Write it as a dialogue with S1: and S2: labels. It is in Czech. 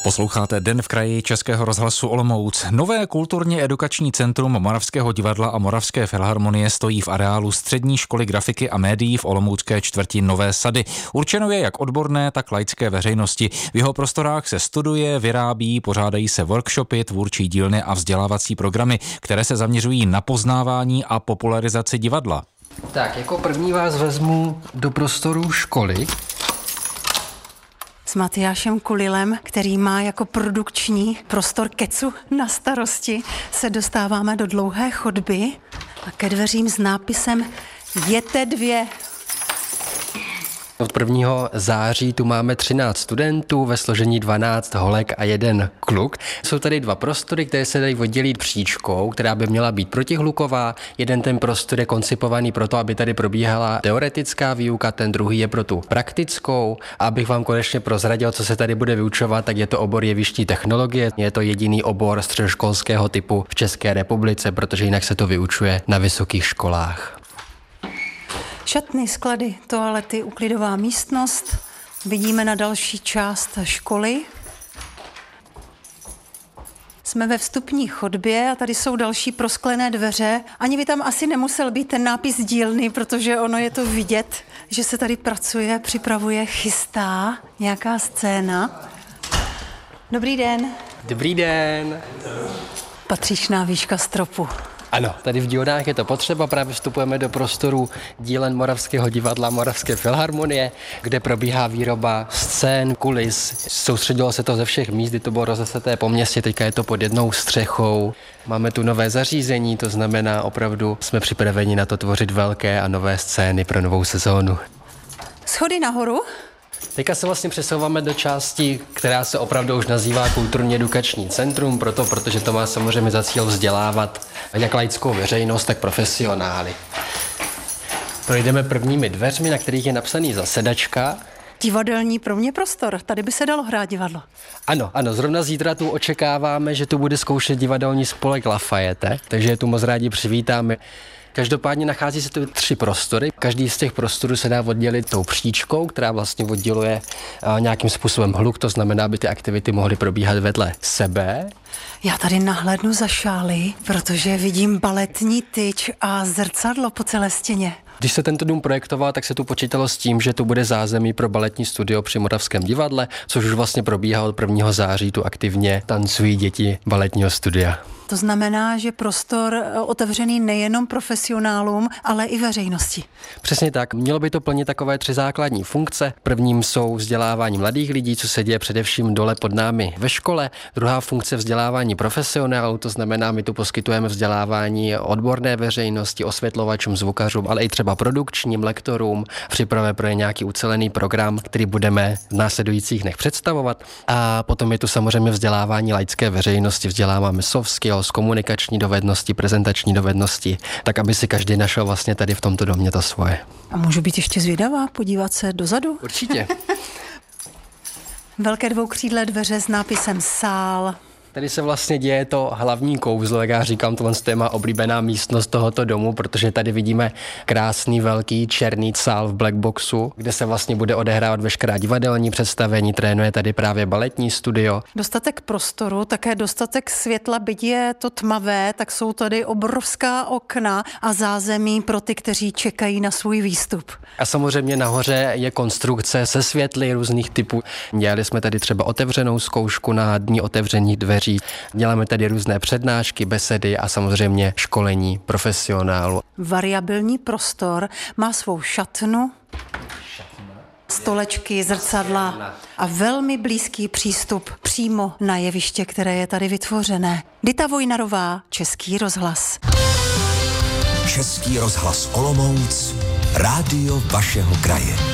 S1: Posloucháte Den v kraji Českého rozhlasu Olomouc. Nové kulturně edukační centrum Moravského divadla a Moravské filharmonie stojí v areálu Střední školy grafiky a médií v olomoucké čtvrti Nové Sady. Určeno je jak odborné, tak laické veřejnosti. V jeho prostorách se studuje, vyrábí, pořádají se workshopy, tvůrčí dílny a vzdělávací programy, které se zaměřují na poznávání a popularizaci divadla.
S2: Tak, jako první vás vezmu do prostoru školy.
S3: S Matyášem Kulilem, který má jako produkční prostor kecu na starosti, se dostáváme do dlouhé chodby a ke dveřím s nápisem Jděte 2.
S2: Od 1. září tu máme 13 studentů ve složení 12 holek a 1 kluk. Jsou tady 2 prostory, které se dají oddělit příčkou, která by měla být protihluková. Jeden ten prostor je koncipovaný proto, aby tady probíhala teoretická výuka, ten druhý je pro tu praktickou. A abych vám konečně prozradil, co se tady bude vyučovat, tak je to obor jevištní technologie. Je to jediný obor středoškolského typu v České republice, protože jinak se to vyučuje na vysokých školách.
S3: Šatny, sklady, toalety, uklidová místnost. Vidíme na další část školy. Jsme ve vstupní chodbě a tady jsou další prosklené dveře. Ani by tam asi nemusel být ten nápis dílny, protože ono je to vidět, že se tady pracuje, připravuje, chystá nějaká scéna. Dobrý den.
S2: Dobrý den.
S3: Patřičná výška stropu.
S2: Ano, tady v dílnách je to potřeba, právě vstupujeme do prostoru dílen Moravského divadla, Moravské filharmonie, kde probíhá výroba scén, kulis. Soustředilo se to ze všech míst, kdy to bylo rozeseté po městě, teďka je to pod jednou střechou. Máme tu nové zařízení, to znamená opravdu jsme připraveni na to tvořit velké a nové scény pro novou sezónu.
S3: Schody nahoru.
S2: Teďka se vlastně přesouváme do části, která se opravdu už nazývá kulturně edukační centrum, protože to má samozřejmě za cíl vzdělávat jak laickou veřejnost, tak profesionály. Projdeme prvními dveřmi, na kterých je napsaný zasedačka.
S3: Divadelní pro mě prostor, tady by se dalo hrát divadlo.
S2: Ano, zrovna zítra tu očekáváme, že tu bude zkoušet divadelní spolek Lafayette, takže tu moc rádi přivítáme. Každopádně nachází se tu 3 prostory. Každý z těch prostorů se dá oddělit tou příčkou, která vlastně odděluje nějakým způsobem hluk, to znamená, aby ty aktivity mohly probíhat vedle sebe.
S3: Já tady nahlédnu za šály, protože vidím baletní tyč a zrcadlo po celé stěně.
S2: Když se tento dům projektoval, tak se tu počítalo s tím, že tu bude zázemí pro baletní studio při Moravském divadle, což už vlastně probíhá od 1. září, tu aktivně tancují děti baletního studia.
S3: To znamená, že prostor otevřený nejenom profesionálům, ale i veřejnosti.
S2: Přesně tak. Mělo by to plnit takové 3 základní funkce. Prvním jsou vzdělávání mladých lidí, co se děje především dole pod námi ve škole. Druhá funkce vzdělávání profesionálů, to znamená, my tu poskytujeme vzdělávání odborné veřejnosti, osvětlovačům, zvukařům, ale i třeba produkčním, lektorům. Připravujeme pro ně nějaký ucelený program, který budeme v následujících dnech představovat. A potom je tu samozřejmě vzdělávání laické veřejnosti, vzděláváme soft skills, komunikační dovednosti, prezentační dovednosti, tak aby si každý našel vlastně tady v tomto domě to svoje.
S3: A můžu být ještě zvědavá, podívat se dozadu?
S2: Určitě.
S3: Velké dvoukřídlé dveře s nápisem sál.
S2: Tady se vlastně děje to hlavní kouzlo, jak já říkám, tohle je má oblíbená místnost tohoto domu, protože tady vidíme krásný velký černý sál v blackboxu, kde se vlastně bude odehrávat veškerá divadelní představení, trénuje tady právě baletní studio.
S3: Dostatek prostoru, také dostatek světla, byť je to tmavé, tak jsou tady obrovská okna a zázemí pro ty, kteří čekají na svůj výstup.
S2: A samozřejmě nahoře je konstrukce se světly různých typů. Dělali jsme tady třeba otevřenou zkoušku na dní otevřených dveří. Děláme tady různé přednášky, besedy a samozřejmě školení profesionálu.
S3: Variabilní prostor má svou šatnu, stolečky, zrcadla a velmi blízký přístup přímo na jeviště, které je tady vytvořené. Dita Vojnarová, Český rozhlas.
S4: Český rozhlas Olomouc, rádio vašeho kraje.